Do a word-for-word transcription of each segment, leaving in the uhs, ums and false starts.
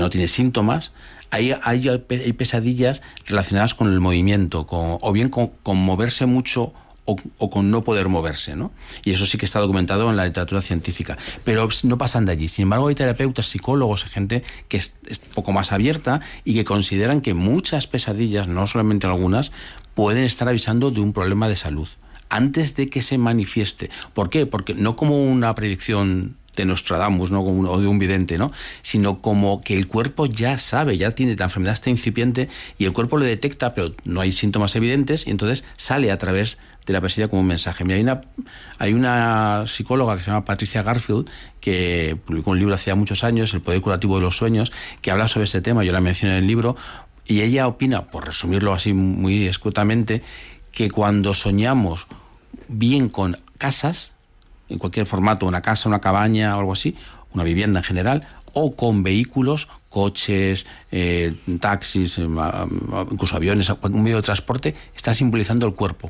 no tiene síntomas, hay, hay, hay pesadillas relacionadas con el movimiento, con, o bien con, con moverse mucho o, o con no poder moverse, ¿no? Y eso sí que está documentado en la literatura científica. Pero no pasan de allí. Sin embargo, hay terapeutas, psicólogos, gente que es, es poco más abierta y que consideran que muchas pesadillas, no solamente algunas, pueden estar avisando de un problema de salud antes de que se manifieste. ¿Por qué? Porque no como una predicción de Nostradamus, ¿no? Como un, o de un vidente, ¿no? Sino como que el cuerpo ya sabe, ya tiene, la enfermedad está incipiente y el cuerpo lo detecta, pero no hay síntomas evidentes y entonces sale a través de la pesadilla como un mensaje. Mira, hay una, hay una psicóloga que se llama Patricia Garfield que publicó un libro hace ya muchos años, El poder curativo de los sueños, que habla sobre este tema, yo la mencioné en el libro, y ella opina, por resumirlo así muy escuetamente, que cuando soñamos bien con casas, en cualquier formato, una casa, una cabaña o algo así, una vivienda en general, o con vehículos, coches, eh, taxis, eh, incluso aviones, un medio de transporte, está simbolizando el cuerpo.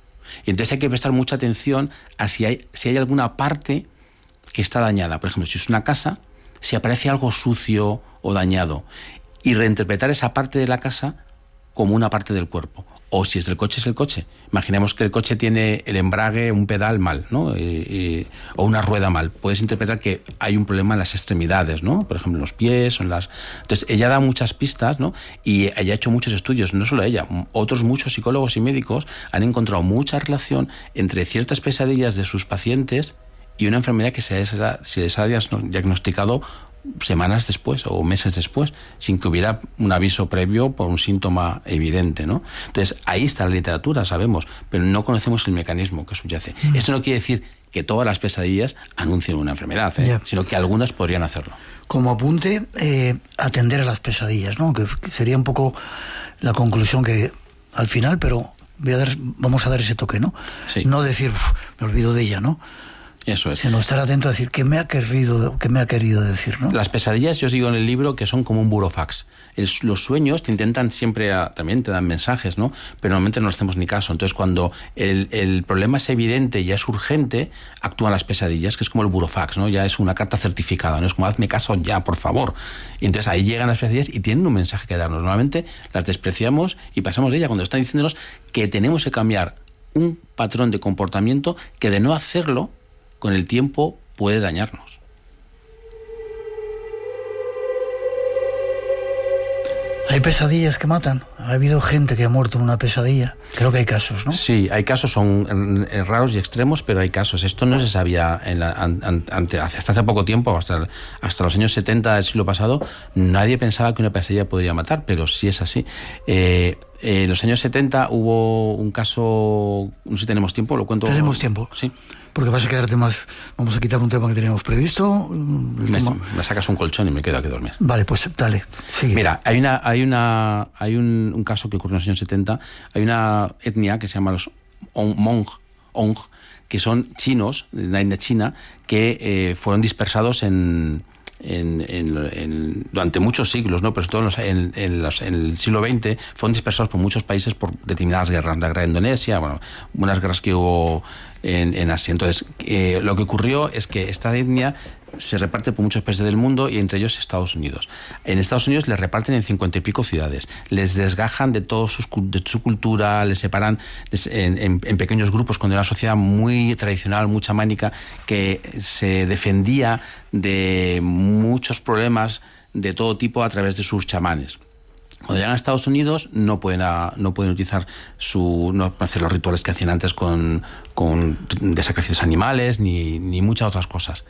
Y entonces hay que prestar mucha atención a si hay, si hay alguna parte que está dañada. Por ejemplo, si es una casa, si aparece algo sucio o dañado, y reinterpretar esa parte de la casa como una parte del cuerpo. O si es del coche, es el coche. Imaginemos que el coche tiene el embrague, un pedal mal, ¿no? Y, y, o una rueda mal. Puedes interpretar que hay un problema en las extremidades, ¿no? Por ejemplo, en los pies, en las... Entonces, ella da muchas pistas, ¿no? Y ella ha hecho muchos estudios, no solo ella, otros muchos psicólogos y médicos han encontrado mucha relación entre ciertas pesadillas de sus pacientes y una enfermedad que se les ha, se les ha diagnosticado semanas después o meses después, sin que hubiera un aviso previo por un síntoma evidente, ¿no? Entonces, ahí está la literatura, sabemos, pero no conocemos el mecanismo que subyace. Mm. Esto no quiere decir que todas las pesadillas anuncien una enfermedad, ¿eh? Sino que algunas podrían hacerlo. Como apunte, eh, atender a las pesadillas, ¿no? Que sería un poco la conclusión que al final, pero voy a dar, vamos a dar ese toque, ¿no? Sí. No decir, me olvido de ella, ¿no? Eso es. Sino estar atento a decir qué me ha querido, qué me ha querido decir, ¿no? Las pesadillas, yo os digo en el libro, que son como un burofax. El, los sueños te intentan siempre, a, también te dan mensajes, ¿no? Pero normalmente no les hacemos ni caso. Entonces, cuando el, el problema es evidente y es urgente, actúan las pesadillas, que es como el burofax, ¿no? Ya es una carta certificada, ¿no? Es como, hazme caso ya, por favor. Y entonces ahí llegan las pesadillas y tienen un mensaje que darnos. Normalmente las despreciamos y pasamos de ella cuando están diciéndonos que tenemos que cambiar un patrón de comportamiento que de no hacerlo, con el tiempo puede dañarnos. ¿Hay pesadillas que matan? ¿Ha habido gente que ha muerto en una pesadilla? Creo que hay casos, ¿no? Sí, hay casos, son raros y extremos, pero hay casos. Esto no se sabía en la, ante, hasta hace poco tiempo, hasta, hasta los años setenta del siglo pasado, nadie pensaba que una pesadilla podría matar, pero sí es así. Eh, en los años setenta hubo un caso, no sé si tenemos tiempo, lo cuento. Tenemos tiempo. Sí. Porque vas a quedarte más... Vamos a quitar un tema que teníamos previsto. Me, tema... me sacas un colchón y me quedo aquí a dormir. Vale, pues dale, sigue. Mira, hay una hay una hay un, un caso que ocurrió en los años setenta. Hay una etnia que se llama los Hmong, Hmong, que son chinos, de la India China, que eh, fueron dispersados en... En, en, en, durante muchos siglos, ¿no? Pero sobre todo en, en, los, en el siglo veinte fueron dispersados por muchos países por determinadas guerras, la guerra de Indonesia, bueno, unas guerras que hubo en, en Asia. Entonces, eh, lo que ocurrió es que esta etnia se reparte por muchos países del mundo y entre ellos Estados Unidos. En Estados Unidos les reparten en cincuenta y pico ciudades, les desgajan de, todos sus, de su cultura, les separan les, en, en, en pequeños grupos con una sociedad muy tradicional, muy chamánica, que se defendía de muchos problemas de todo tipo a través de sus chamanes. Cuando llegan a Estados Unidos no pueden, a, no pueden utilizar su, no hacer los rituales que hacían antes con, con de sacrificios animales ni, ni muchas otras cosas.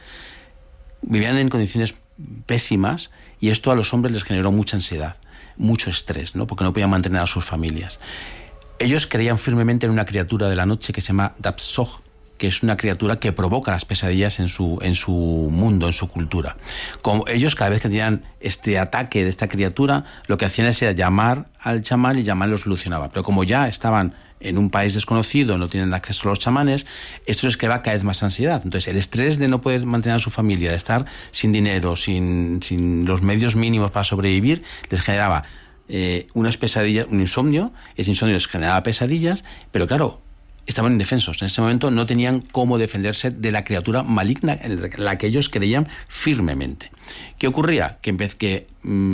Vivían en condiciones pésimas y esto a los hombres les generó mucha ansiedad, mucho estrés, ¿no? Porque no podían mantener a sus familias. Ellos creían firmemente en una criatura de la noche que se llama Dapsog, que es una criatura que provoca las pesadillas en su, en su mundo, en su cultura. Como ellos, cada vez que tenían este ataque de esta criatura, lo que hacían era llamar al chamán y el chamán lo solucionaba. Pero como ya estaban en un país desconocido, no tienen acceso a los chamanes, esto les creaba cada vez más ansiedad. Entonces, el estrés de no poder mantener a su familia, de estar sin dinero, sin, sin los medios mínimos para sobrevivir, les generaba eh, unas pesadillas, un insomnio. Ese insomnio les generaba pesadillas, pero claro, estaban indefensos. En ese momento no tenían cómo defenderse de la criatura maligna en la que ellos creían firmemente. ¿Qué ocurría? Que en vez que mmm,